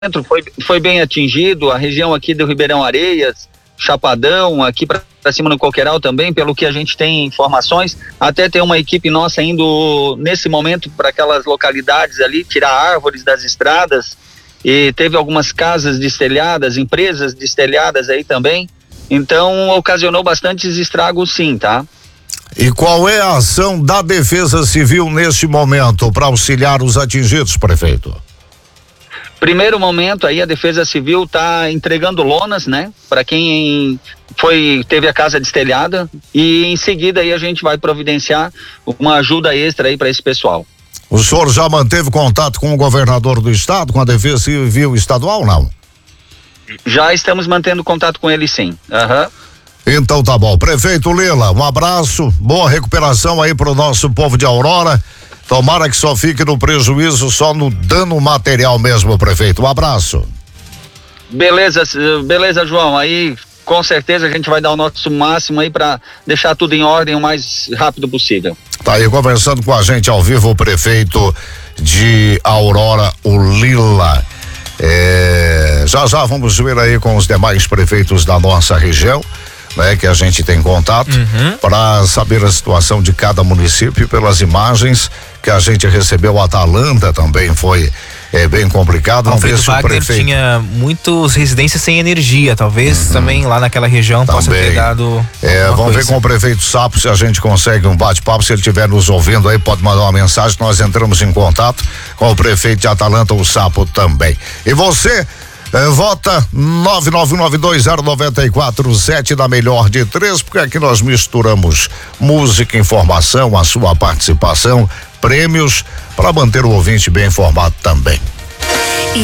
foi bem atingido, a região aqui do Ribeirão Areias, Chapadão, aqui para cima no Coqueiral também, pelo que a gente tem informações, até tem uma equipe nossa indo nesse momento para aquelas localidades ali, tirar árvores das estradas, e teve algumas casas destelhadas, empresas destelhadas aí também, então ocasionou bastantes estragos sim, tá? E qual é a ação da Defesa Civil neste momento para auxiliar os atingidos, prefeito? Primeiro momento aí a Defesa Civil está entregando lonas, né? Para quem teve a casa destelhada, e em seguida aí a gente vai providenciar uma ajuda extra aí para esse pessoal. O senhor já manteve contato com o governador do estado, com a Defesa Civil estadual, não? Já estamos mantendo contato com ele, sim. Então tá bom. Prefeito Lila, um abraço, boa recuperação aí pro nosso povo de Aurora. Tomara que só fique no prejuízo, só no dano material mesmo, prefeito. Um abraço. Beleza, João. Aí, com certeza, a gente vai dar o nosso máximo aí para deixar tudo em ordem o mais rápido possível. Tá aí conversando com a gente ao vivo o prefeito de Aurora, o Lila. Já vamos ver aí com os demais prefeitos da nossa região, né, que a gente tem contato, para saber a situação de cada município. Pelas imagens que a gente recebeu, a Atalanta também foi bem complicado. Vamos ver se o prefeito tinha muitas residências sem energia, talvez também lá naquela região também possa ter dado vamos ver com o prefeito Sapo se a gente consegue um bate-papo. Se ele estiver nos ouvindo aí, pode mandar uma mensagem, nós entramos em contato com o prefeito de Atalanta, o Sapo também. E você vota 999209447 da melhor de 3, porque aqui nós misturamos música, informação, a sua participação, prêmios, para manter o ouvinte bem informado também.